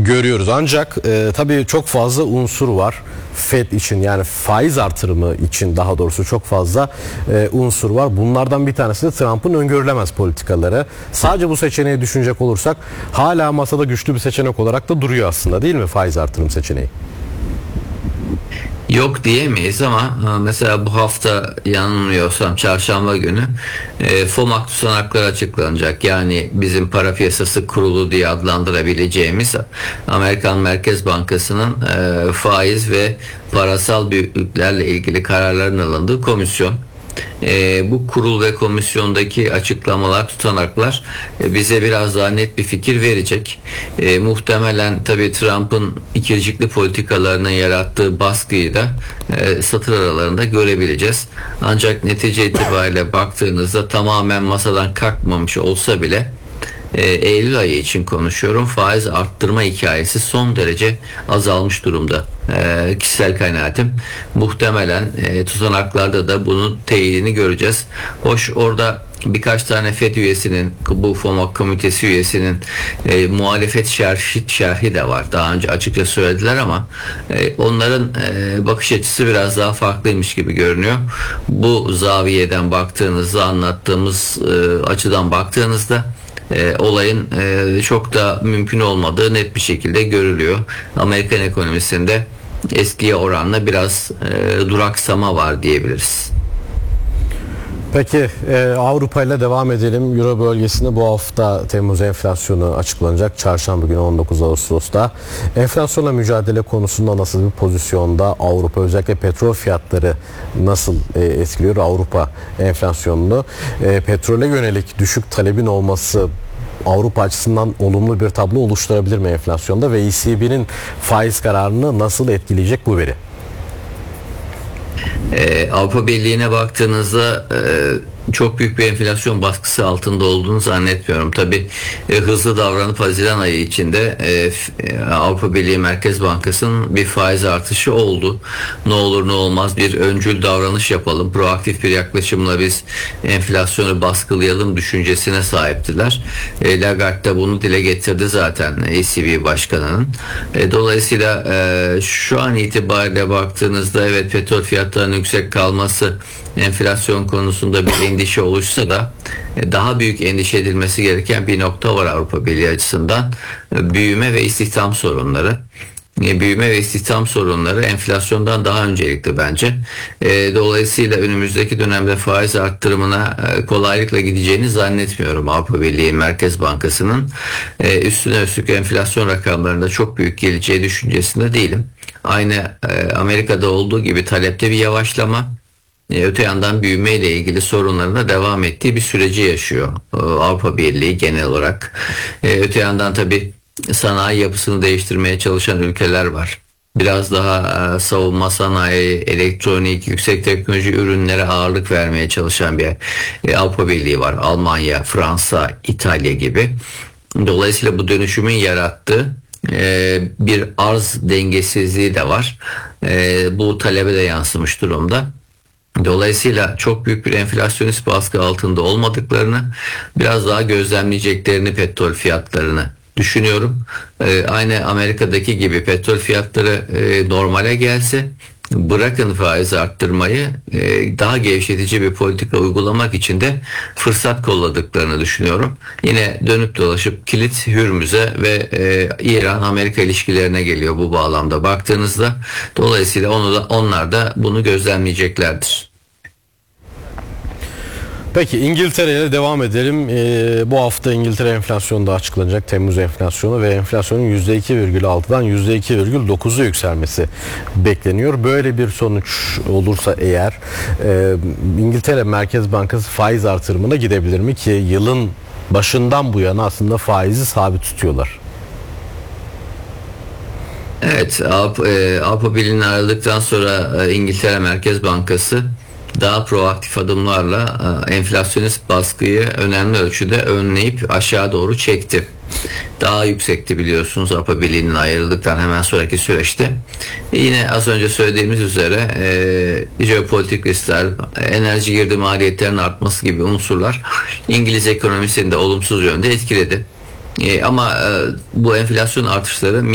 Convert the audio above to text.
görüyoruz. Ancak tabii çok fazla unsur var. Fed için, yani faiz artırımı için daha doğrusu çok fazla unsur var. Bunlardan bir tanesi de Trump'ın öngörülemez politikaları. Sadece bu seçeneği düşünecek olursak hala masada güçlü bir seçenek olarak da duruyor aslında, değil mi faiz artırım seçeneği? Yok diyemeyiz ama mesela bu hafta yanılmıyorsam çarşamba günü FOMC tutanakları açıklanacak. Yani bizim para piyasası kurulu diye adlandırabileceğimiz Amerikan Merkez Bankası'nın faiz ve parasal büyüklüklerle ilgili kararların alındığı komisyon. Bu kurul ve komisyondaki açıklamalar, tutanaklar bize biraz daha net bir fikir verecek. Muhtemelen tabii Trump'ın ikircikli politikalarının yarattığı baskıyı da satır aralarında görebileceğiz. Ancak netice itibariyle baktığınızda tamamen masadan kalkmamış olsa bile Eylül ayı için konuşuyorum, faiz arttırma hikayesi son derece azalmış durumda. Kişisel kanaatim, muhtemelen tutanaklarda da bunun teyidini göreceğiz. Hoş, orada birkaç tane FED üyesinin, bu FOMC komitesi üyesinin muhalefet şerhi de var. Daha önce açıkça söylediler ama onların bakış açısı biraz daha farklıymış gibi görünüyor. Bu zaviyeden baktığınızda, anlattığımız açıdan baktığınızda olayın çok da mümkün olmadığı net bir şekilde görülüyor. Amerikan ekonomisinde eskiye oranla biraz duraksama var diyebiliriz. Peki Avrupa ile devam edelim. Euro bölgesinde bu hafta Temmuz enflasyonu açıklanacak. Çarşamba günü 19 Ağustos'ta. Enflasyonla mücadele konusunda nasıl bir pozisyonda Avrupa, özellikle petrol fiyatları nasıl etkiliyor Avrupa enflasyonunu? Petrole yönelik düşük talebin olması Avrupa açısından olumlu bir tablo oluşturabilir mi enflasyonda ve ECB'nin faiz kararını nasıl etkileyecek bu veri? Avrupa Birliği'ne baktığınızda çok büyük bir enflasyon baskısı altında olduğunu zannetmiyorum. Tabii hızlı davranıp Haziran ayı içinde Avrupa Birliği Merkez Bankası'nın bir faiz artışı oldu. Ne olur ne olmaz bir öncül davranış yapalım, proaktif bir yaklaşımla biz enflasyonu baskılayalım düşüncesine sahiptiler. Lagarde da bunu dile getirdi zaten ECB Başkanı'nın. Dolayısıyla şu an itibariyle baktığınızda evet, petrol fiyatlarının yüksek kalması enflasyon konusunda bir endişe oluşsa da daha büyük endişe edilmesi gereken bir nokta var Avrupa Birliği açısından. Büyüme ve istihdam sorunları. Büyüme ve istihdam sorunları enflasyondan daha öncelikli bence. Dolayısıyla önümüzdeki dönemde faiz arttırımına kolaylıkla gideceğini zannetmiyorum Avrupa Birliği Merkez Bankası'nın. Üstüne üstlük enflasyon rakamlarında çok büyük geleceği düşüncesinde değilim. Aynı Amerika'da olduğu gibi talepte bir yavaşlama, öte yandan büyüme ile ilgili sorunlarına devam ettiği bir süreci yaşıyor Avrupa Birliği genel olarak. Öte yandan tabii sanayi yapısını değiştirmeye çalışan ülkeler var. Biraz daha savunma sanayi, elektronik, yüksek teknoloji ürünlere ağırlık vermeye çalışan bir Avrupa Birliği var. Almanya, Fransa, İtalya gibi. Dolayısıyla bu dönüşümün yarattığı bir arz dengesizliği de var. Bu talebe de yansımış durumda. Dolayısıyla çok büyük bir enflasyonist baskı altında olmadıklarını, biraz daha gözlemleyeceklerini petrol fiyatlarını düşünüyorum. Aynı Amerika'daki gibi petrol fiyatları normale gelse, bırakın faiz arttırmayı, daha gevşetici bir politika uygulamak için de fırsat kolladıklarını düşünüyorum. Yine dönüp dolaşıp kilit Hürmüz'e ve İran-Amerika ilişkilerine geliyor bu bağlamda baktığınızda. Dolayısıyla onlar da bunu gözlemleyeceklerdir. Peki İngiltere ile devam edelim. Bu hafta İngiltere enflasyonu da açıklanacak. Temmuz enflasyonu ve enflasyonun %2,6'dan %2,9'a yükselmesi bekleniyor. Böyle bir sonuç olursa eğer İngiltere Merkez Bankası faiz artırımına gidebilir mi ki yılın başından bu yana aslında faizi sabit tutuyorlar? Evet, Avrupa Birliği'nin ayrıldıktan sonra İngiltere Merkez Bankası daha proaktif adımlarla enflasyonist baskıyı önemli ölçüde önleyip aşağı doğru çekti. Daha yüksekti biliyorsunuz Avrupa Birliği'nin ayrıldıktan hemen sonraki süreçte. Yine az önce söylediğimiz üzere jeopolitik riskler, enerji girdi maliyetlerinin artması gibi unsurlar İngiliz ekonomisini de olumsuz yönde etkiledi. Ama bu enflasyon artışları